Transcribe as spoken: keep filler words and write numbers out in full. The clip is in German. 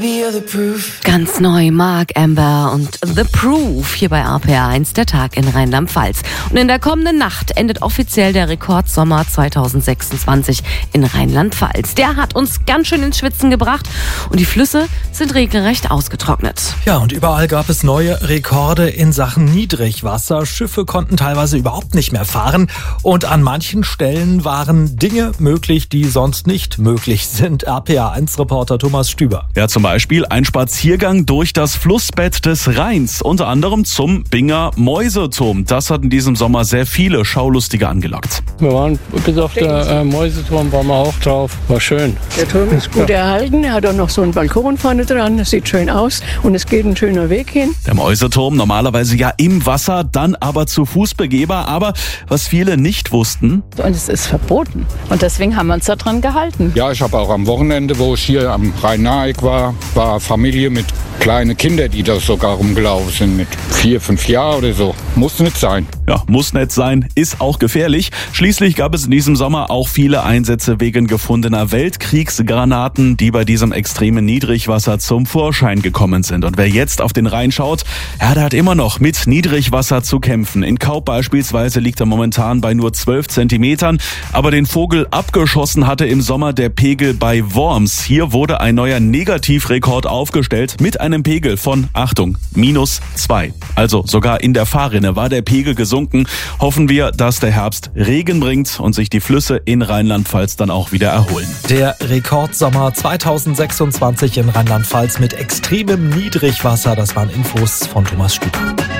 Ganz neu Mark Amber und The Proof hier bei R P R eins, der Tag in Rheinland-Pfalz. Und in der kommenden Nacht endet offiziell der Rekordsommer zwanzig sechsundzwanzig in Rheinland-Pfalz. Der hat uns ganz schön ins Schwitzen gebracht und die Flüsse sind regelrecht ausgetrocknet. Ja, und überall gab es neue Rekorde in Sachen Niedrigwasser. Schiffe konnten teilweise überhaupt nicht mehr fahren und an manchen Stellen waren Dinge möglich, die sonst nicht möglich sind. R P R eins Reporter Thomas Stüber. Ja, zum Beispiel ein Spaziergang durch das Flussbett des Rheins, unter anderem zum Binger Mäuseturm. Das hat in diesem Sommer sehr viele Schaulustige angelockt. Wir waren bis auf der äh, Mäuseturm waren wir auch drauf. War schön. Der Turm ist gut erhalten. Er hat auch noch so einen Balkon vorne dran. Das sieht schön aus und es geht ein schöner Weg hin. Der Mäuseturm normalerweise ja im Wasser, dann aber zu Fuß begehbar. Aber was viele nicht wussten. Und es ist verboten. Und deswegen haben wir uns daran gehalten. Ja, ich habe auch am Wochenende, wo ich hier am Rhein-Naheck war, war Familie mit kleinen Kindern, die da sogar rumgelaufen sind, mit vier, fünf Jahren oder so. Muss nicht sein. Ja, muss nicht sein, ist auch gefährlich. Schließlich gab es in diesem Sommer auch viele Einsätze wegen gefundener Weltkriegsgranaten, die bei diesem extremen Niedrigwasser zum Vorschein gekommen sind. Und wer jetzt auf den Rhein schaut, ja, der hat immer noch mit Niedrigwasser zu kämpfen. In Kaup beispielsweise liegt er momentan bei nur zwölf Zentimetern. Aber den Vogel abgeschossen hatte im Sommer der Pegel bei Worms. Hier wurde ein neuer Negativrekord aufgestellt mit einem Pegel von, Achtung, minus zwei. Also sogar in der Fahrrinne war der Pegel gesunken. Hoffen wir, dass der Herbst Regen bringt und sich die Flüsse in Rheinland-Pfalz dann auch wieder erholen. Der Rekordsommer zwanzig sechsundzwanzig in Rheinland-Pfalz mit extremem Niedrigwasser. Das waren Infos von Thomas Stüber.